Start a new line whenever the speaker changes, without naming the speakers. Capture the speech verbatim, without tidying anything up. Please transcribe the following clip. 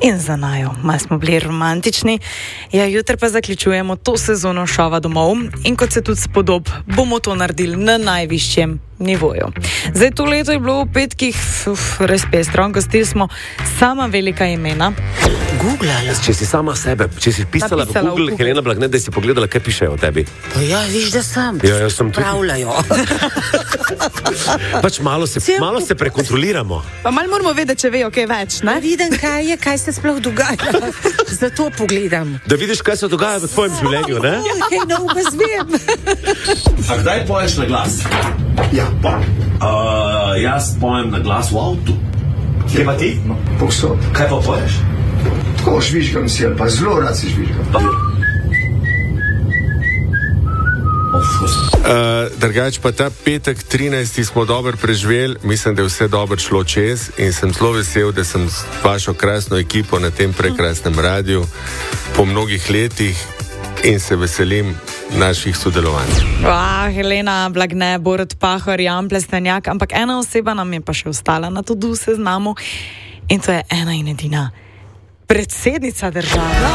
in za najo. Malo smo bili romantični, ja, jutri pa zaključujemo to sezono šova domov in kot se tudi spodob, bomo to naredili na najvišjem nivoju. Zdaj, to leto je bilo v petkih uf, res pestro, gostili smo sama velika imena.
Google, ali? Če si sama sebe, če si pisala,
Napisala
v Google,
v Google.
Helena Blagne, da si pogledala, kaj pišejo o tebi.
Pa ja, viš, da sam.
Ja, jaz sem tudi.
Pravljajo.
Pač malo se, malo se prekontroliramo.
Pa malo moramo vedeti, če vejo kaj več, ne?
Vidim, kaj je, kaj se sploh dogaja. Zato pogledam.
Da vidiš, kaj se dogaja v tvojem življenju, ne?
Kaj novega zvem.
A kdaj poješ na glas?
Ja, pa.
Uh, jaz pojem na glas v avtu. Kje pa ti?
No, povsod.
Kaj pa poješ?
Tako žvižgam si, ali pa zelo rad si žvižgam.
Uh, drugač pa ta petek trinajsti smo dobro preživeli, mislim, da je vse dobro šlo čez in sem zelo vesel, da sem s vašo krasno ekipo na tem prekrasnem radiju po mnogih letih in se veselim naših sodelovanj.
Wow, Helena Blagne, Borut Pahor, Jan Plestenjak, ampak ena oseba nam je pa še ostala na to seznamu in to je ena in edina predsednica države.